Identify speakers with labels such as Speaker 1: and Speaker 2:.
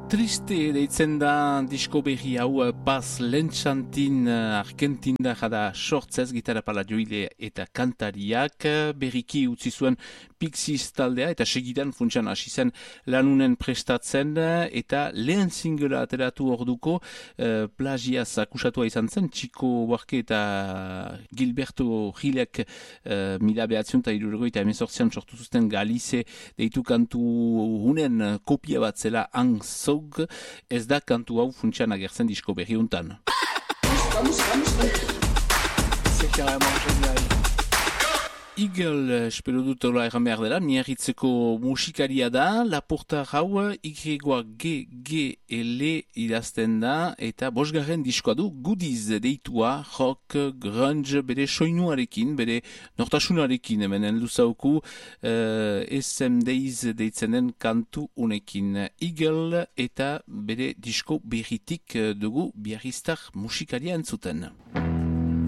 Speaker 1: Triste deitzen da disko berri hau Paz Lentxantin Argentina jada sortzez gitarra pala joile eta kantariak berriki utzi zuen Pixies taldea eta segidan funtsan hasi zen lanunen prestatzen eta lehen singlea ateratu orduko plagiaz akusatua izan zen Chico Buarque eta Gilberto Gilek mila behatzion eta irurgoita emezortzian sortu zuzten Galize deitu kantu hunen kopia bat zela Angzog, ez da kantu hau funtsan agertzen disko berri untan.
Speaker 2: C'est carrément génial.
Speaker 1: Eagle, espero dut hola erran behar dela, miarritzeko musikaria da, Laporta hau YGGL idazten da, eta bosgarren diskoa du, Goodies deitua, rock, grunge, bere soinuarekin, bere nortasunarekin, hemen luzauku, SMDiz deitzen den kantu unekin. Eagle eta bere disko berritik dugu biarriztar musikaria entzuten.